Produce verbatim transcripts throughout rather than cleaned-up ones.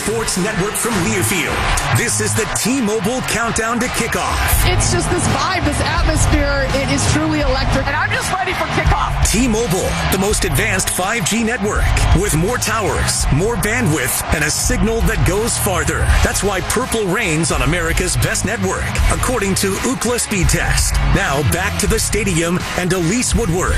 Sports Network from Learfield. This is the T-Mobile Countdown to Kickoff. It's just this vibe, this atmosphere. It is truly electric, and I'm just ready for kickoff. T-Mobile, the most advanced five G network with more towers, more bandwidth, and a signal that goes farther. That's why Purple reigns on America's best network, according to Ookla Speed Test. Now back to the stadium and Elise Woodward.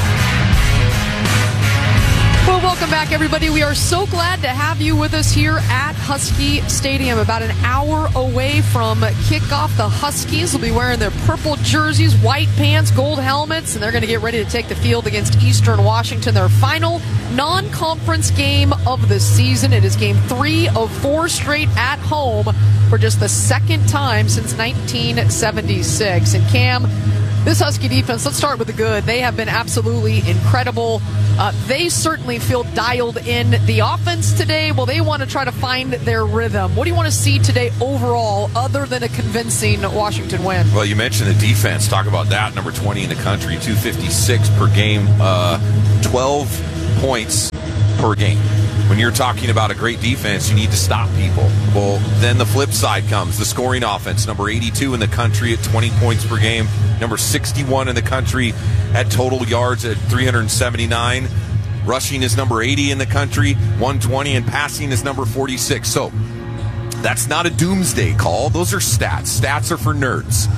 Well, welcome back, everybody. We are so glad to have you with us here at Husky Stadium. About an hour away from kickoff, the Huskies will be wearing their purple jerseys, white pants, gold helmets, and they're going to get ready to take the field against Eastern Washington, their final non-conference game of the season. It is game three of four straight at home for just the second time since nineteen seventy-six. And Cam, this Husky defense, let's start with the good. They have been absolutely incredible. Uh, they certainly feel dialed in. The offense today, well, they want to try to find their rhythm. What do you want to see today overall other than a convincing Washington win? Well, you mentioned the defense. Talk about that. Number twenty in the country, two fifty-six per game, uh, twelve points per game. When you're talking about a great defense, you need to stop people. Well, then the flip side comes, the scoring offense. Number eighty-two in the country at twenty points per game. Number sixty-one in the country at total yards at three hundred seventy-nine. Rushing is number eighty in the country, one twenty, and passing is number forty-six. So that's not a doomsday call. Those are stats. Stats are for nerds.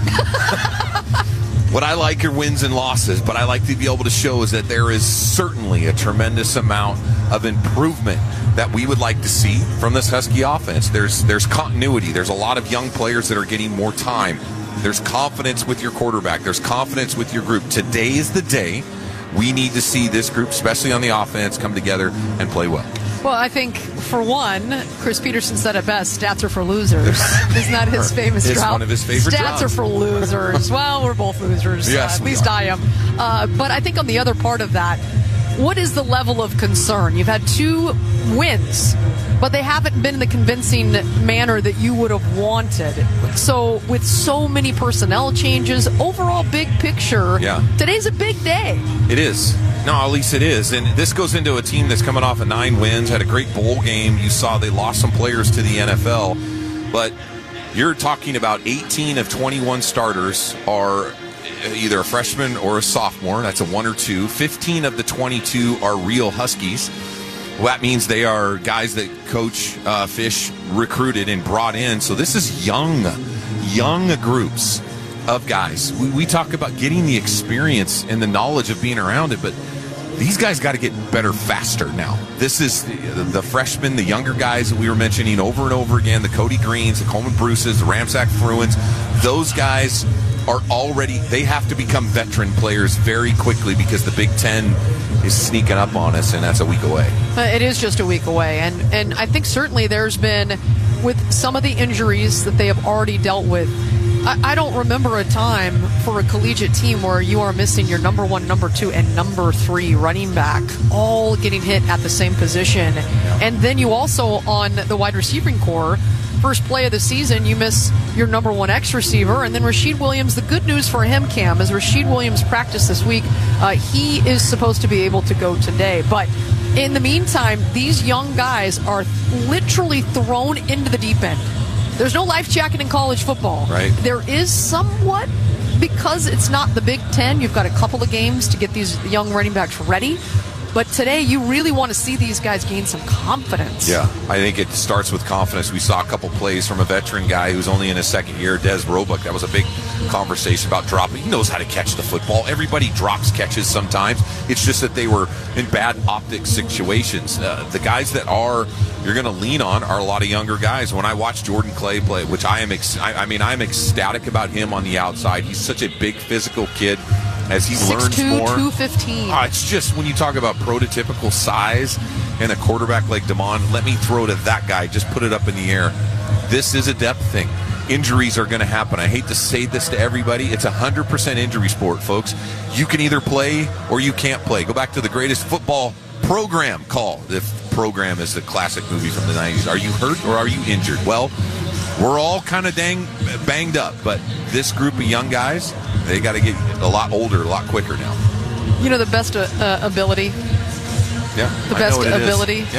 What I like are wins and losses, but I like to be able to show is that there is certainly a tremendous amount of improvement that we would like to see from this Husky offense. There's there's continuity. There's a lot of young players that are getting more time. There's confidence with your quarterback. There's confidence with your group. Today is the day we need to see this group, especially on the offense, come together and play well. Well, I think, for one, Chris Peterson said it best, stats are for losers. Isn't that his famous It's drought? one of his favorite Stats droughts. are for losers. Well, we're both losers. Yes, uh, at we least are. I am. Uh, but I think on the other part of that, what is the level of concern? You've had two wins, but they haven't been in the convincing manner that you would have wanted. So with so many personnel changes, overall big picture, Yeah. today's a big day. It is. No, at least it is. And this goes into a team that's coming off of nine wins, had a great bowl game. You saw they lost some players to the N F L. But you're talking about eighteen of twenty-one starters are either a freshman or a sophomore. That's a one or two. fifteen of the twenty-two are real Huskies. Well, that means they are guys that Coach uh, Fish recruited and brought in. So this is young, young groups of guys. We, we talk about getting the experience and the knowledge of being around it, but these guys got to get better faster now. This is the, the freshmen, the younger guys that we were mentioning over and over again, the Cody Greens, the Coleman Bruces, the Ramsack Fruins. Those guys are already, they have to become veteran players very quickly because the Big Ten is sneaking up on us, and that's a week away. Uh, it is just a week away, and, and I think certainly there's been, with some of the injuries that they have already dealt with, I, I don't remember a time for a collegiate team where you are missing your number one, number two, and number three running back, all getting hit at the same position. Yeah. And then you also, on the wide receiving core, first play of the season, you miss your number one X receiver, and then Rashid Williams. The good news for him, Cam, is Rashid Williams practiced this week. Uh, he is supposed to be able to go today. But in the meantime, these young guys are literally thrown into the deep end. There's no life jacket in college football. Right. There is somewhat, because it's not the Big Ten. You've got a couple of games to get these young running backs ready. But today, you really want to see these guys gain some confidence. Yeah, I think it starts with confidence. We saw a couple plays from a veteran guy who's only in his second year, Des Roebuck. That was a big conversation about dropping. He knows how to catch the football. Everybody drops catches sometimes. It's just that they were in bad optic situations. Uh, the guys that are you're going to lean on are a lot of younger guys. When I watch Jordan Clay play, which I am, ex- I, I mean, I'm ecstatic about him on the outside. He's such a big physical kid. As he learns more, two fifteen. Uh, it's just when you talk about prototypical size and a quarterback like Damon, let me throw to that guy. Just put it up in the air. This is a depth thing. Injuries are going to happen. I hate to say this to everybody. It's a one hundred percent injury sport, folks. You can either play or you can't play. Go back to the greatest football program call. The program is the classic movie from the nineties. Are you hurt or are you injured? Well, we're all kind of dang banged up, but this group of young guys, they got to get a lot older, a lot quicker now. You know the best uh, uh, ability? Yeah. The I best know what it ability? is. Yeah.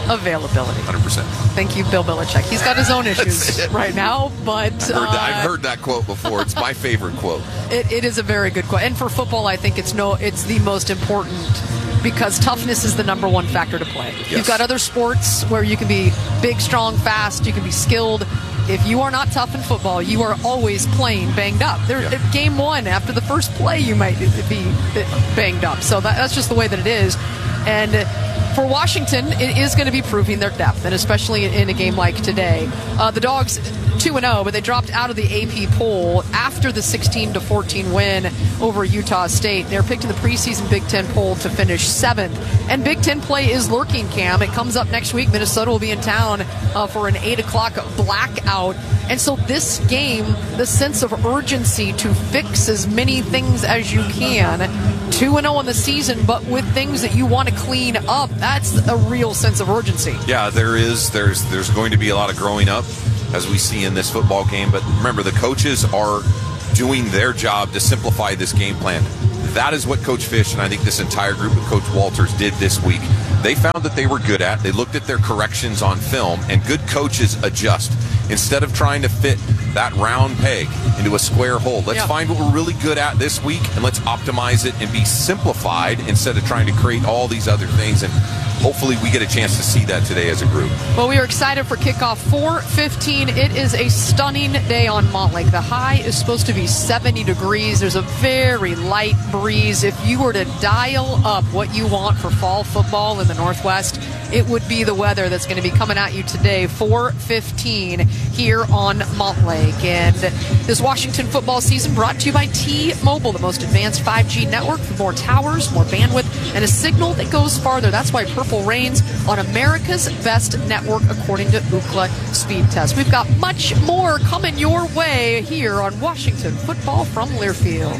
availability. one hundred percent. Thank you, Bill Belichick. He's got his own issues right now, but I've heard, uh, I've heard that quote before. It's my favorite quote. It, it is a very good quote. And for football, I think it's no, it's the most important because toughness is the number one factor to play. Yes. You've got other sports where you can be big, strong, fast, you can be skilled. If you are not tough in football, you are always playing banged up. There, yeah. Game one, after the first play, you might be banged up. So that, that's just the way that it is. And for Washington, it is going to be proving their depth, and especially in a game like today. Uh, the Dogs two and oh, but they dropped out of the A P poll after the sixteen to fourteen win over Utah State. They're picked in the preseason Big Ten poll to finish seventh. And Big Ten play is lurking, Cam. It comes up next week. Minnesota will be in town uh, for an eight o'clock blackout. And so this game, the sense of urgency to fix as many things as you can, two and oh in the season, but with things that you want to clean up, that's a real sense of urgency. Yeah, there is. There's there's going to be a lot of growing up, as we see in this football game. But remember, the coaches are doing their job to simplify this game plan. That is what Coach Fish and I think this entire group of Coach Walters did this week. They found that they were good at. They looked at their corrections on film, and good coaches adjust. Instead of trying to fit that round peg into a square hole, let's yeah. find what we're really good at this week, and let's optimize it and be simplified instead of trying to create all these other things. And hopefully we get a chance to see that today as a group. Well, we are excited for kickoff four fifteen. It is a stunning day on Montlake. The high is supposed to be seventy degrees. There's a very light breeze. If you were to dial up what you want for fall football in the Northwest, it would be the weather that's going to be coming at you today, four fifteen here on Montlake. And this Washington football season brought to you by T-Mobile, the most advanced five G network with more towers, more bandwidth, and a signal that goes farther. That's why Purple reigns on America's best network, according to Ookla Speed Test. We've got much more coming your way here on Washington Football from Learfield.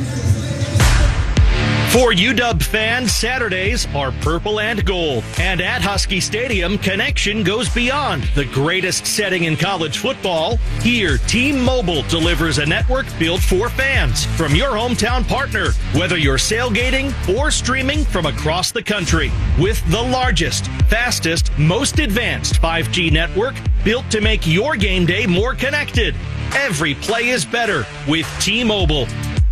For U W fans, Saturdays are purple and gold. And at Husky Stadium, connection goes beyond the greatest setting in college football. Here, T-Mobile delivers a network built for fans from your hometown partner, whether you're sailgating or streaming from across the country. With the largest, fastest, most advanced five G network built to make your game day more connected. Every play is better with T-Mobile.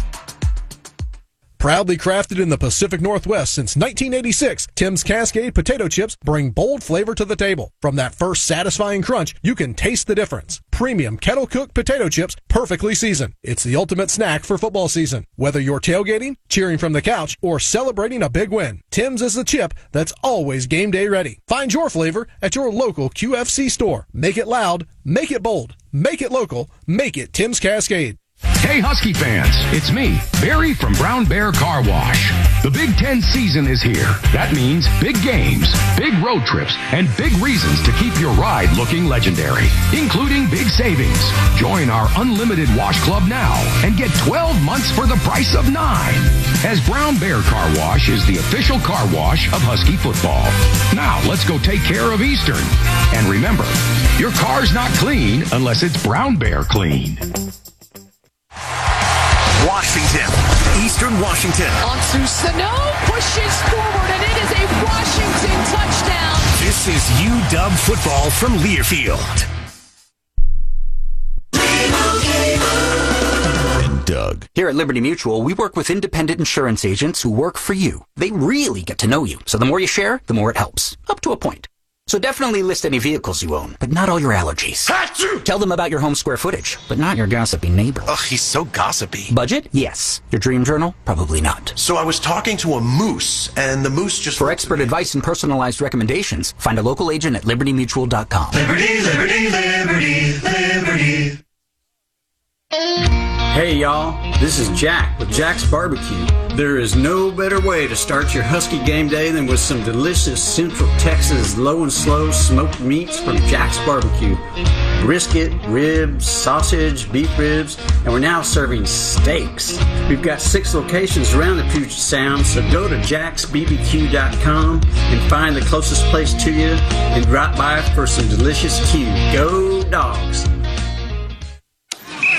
Proudly crafted in the Pacific Northwest since nineteen eighty-six, Tim's Cascade potato chips bring bold flavor to the table. From that first satisfying crunch, you can taste the difference. Premium kettle-cooked potato chips, perfectly seasoned. It's the ultimate snack for football season. Whether you're tailgating, cheering from the couch, or celebrating a big win, Tim's is the chip that's always game day ready. Find your flavor at your local Q F C store. Make it loud, make it bold, make it local, make it Tim's Cascade. Hey Husky fans, it's me, Barry from Brown Bear Car Wash. The Big Ten season is here. That means big games, big road trips, and big reasons to keep your ride looking legendary, including big savings. Join our unlimited wash club now and get twelve months for the price of nine. As Brown Bear Car Wash is the official car wash of Husky football. Now let's go take care of Eastern. And remember, your car's not clean unless it's Brown Bear clean. Washington, Eastern Washington. Onto Sano, pushes forward, and it is a Washington touchdown. This is U W football from Learfield. And Doug. Here at Liberty Mutual, we work with independent insurance agents who work for you. They really get to know you, so the more you share, the more it helps. Up to a point. So definitely list any vehicles you own, but not all your allergies. Achoo! Tell them about your home square footage, but not your gossipy neighbor. Ugh, he's so gossipy. Budget? Yes. Your dream journal? Probably not. So I was talking to a moose, and the moose just... For expert advice and personalized recommendations, find a local agent at liberty mutual dot com. Liberty, liberty, liberty, liberty. Hey y'all, this is Jack with Jack's Barbecue. There is no better way to start your Husky game day than with some delicious Central Texas low and slow smoked meats from Jack's Barbecue. Brisket, ribs, sausage, beef ribs, and we're now serving steaks. We've got six locations around the Puget Sound, so go to jacks b b q dot com and find the closest place to you and drop by for some delicious Q. Go Dogs!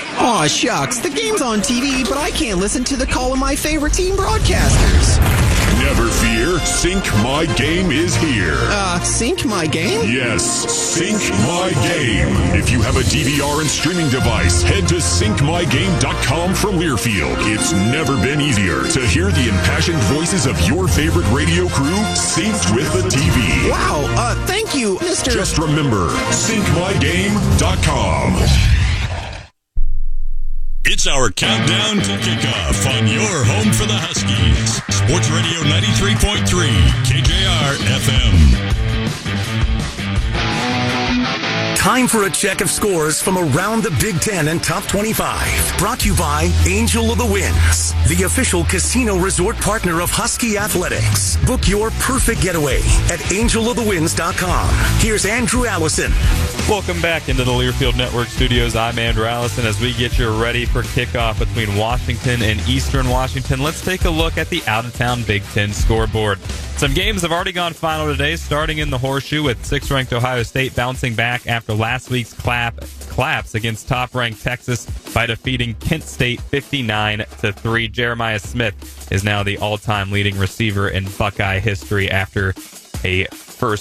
Aw, shucks, the game's on T V, but I can't listen to the call of my favorite team broadcasters. Never fear, Sync My Game is here. Uh, Sync My Game? Yes, Sync My Game. If you have a D V R and streaming device, head to sync my game dot com from Learfield. It's never been easier to hear the impassioned voices of your favorite radio crew synced with the T V. Wow, uh, thank you, Mister Just remember, sync my game dot com. It's our countdown to kickoff on your home for the Huskies. Sports Radio ninety-three point three, K J R F M. Time for a check of scores from around the Big Ten and Top twenty-five. Brought to you by Angel of the Winds, the official casino resort partner of Husky Athletics. Book your perfect getaway at angel of the winds dot com. Here's Andrew Allison. Welcome back into the Learfield Network studios. I'm Andrew Allison as we get you ready for kickoff between Washington and Eastern Washington. Let's take a look at the out-of-town Big Ten scoreboard. Some games have already gone final today, starting in the Horseshoe with sixth-ranked Ohio State bouncing back after last week's clap, collapse against top-ranked Texas by defeating Kent State fifty-nine to three. Jeremiah Smith is now the all-time leading receiver in Buckeye history after a